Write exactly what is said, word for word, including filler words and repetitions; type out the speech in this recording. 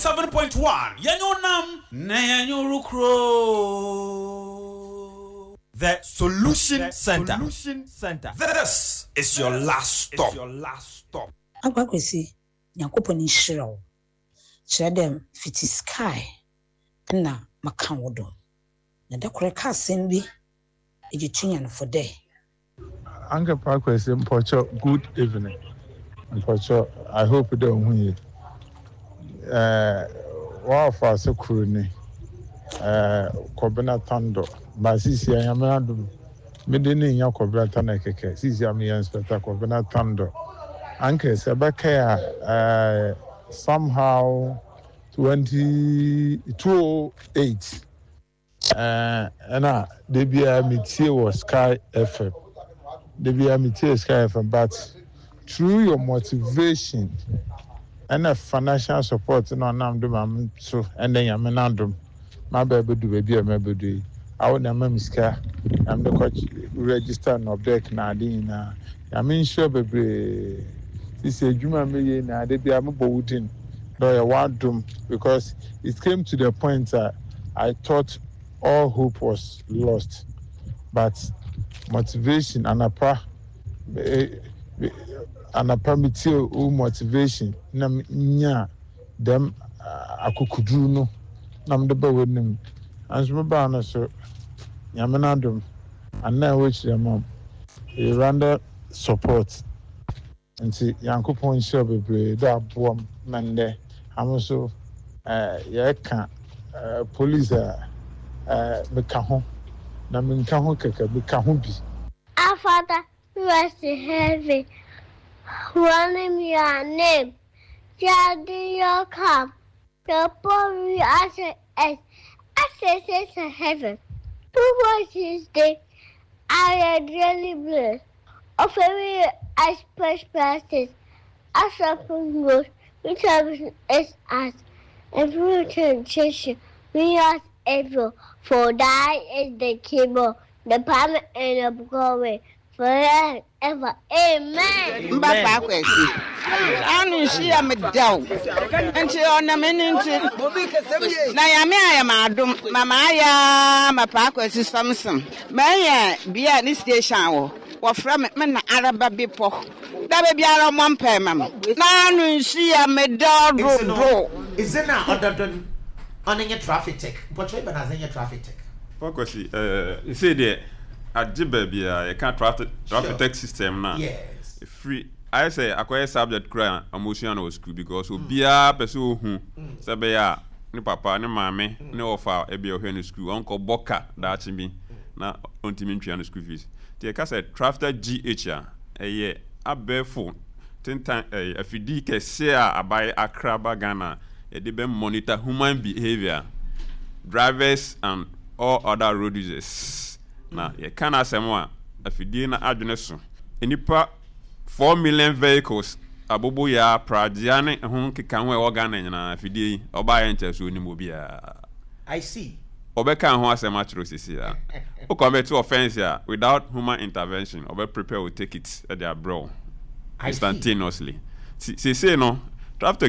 seven point one. Yanonam Nayanurukro. The Solution the Center. Solution Center. This is your last stop. Your last stop. Agwa kwesi Nyankopon ni hira wo. Kire dem fiti sky na maka wodo. Na da kore ka sem bi ejetunya no for day. Ange pa kwesi mpocho good evening. Mpocho I hope they hu yi. Eh wa fa se kuru ni. Eh Kobena Tando. Ba sisi ya yamadu. Mede ni nya Kobena Tando keke. Sisi ya mi inspector Kobena Tando. Anke Sebekea uh, somehow twenty two oh eight uh, and uh, they be a metie was Sky F M. They be a metie Sky F M, but through your motivation and a financial support, no, I'm doing so, and then I'm an my baby do baby, a baby do. I would name Sky. I'm the coach register no deck Nadine. I mean, sure, baby. This is a human being, and they be a boarding. No, one doom because it came to the point that I thought all hope was lost, but motivation and a pa, and a permitted motivation. Nam nya them akukudru no. Nam the boy with them. As my banner so, yamanadum, and now which the mom, a random support. Nti Yankopon hye bebre da aboam mende amoso eh ye ka police eh meka ho na menka ho keke meka ho bi. Our Father who art in heaven, hallowed be your name. Your kingdom come, your will be as on earth as it is in heaven. Give us this day our daily bread. Of every as practice, as upon good, which is us, and through temptation, we are able, for thy is the kingdom, the power and the glory, forever. Amen. Mbapa kwesi. Anu shi am down. Nti ona meni nti. Na ya me aya ma adom. Mama aya mapa kwesi Samson. Manya bia ni station wo. Wofra me me na araba bipo da be biara mo mpema na anu nsi ya me do. Is it now other on your traffic tech but we na zenya traffic tech fokusi eh you say there ajiba bia you can traffic traffic tech system na yes free I say acquire subject cry emotion or school because obia person hu say be ya ni papa ni mama ni ofa e bia ohwe ni school onko boka da chimi na ontimi ntwa no school fees. The case traffic G H a eye abefo tintan eh afidi kese a abai akraba Ghana e dey be monitor human behavior, drivers and all other road users. Na ye can asem a afidi na adwene so enipa four million vehicles abobo ya prajiane ho keka ho e wo Ghana nyina afidi oba ye nche so ni mo bia. I see. Obeka ho asem atro sisi ya. O commit to offense ya without human intervention. Obe prepare will take it at their bro instantaneously. See say no traffic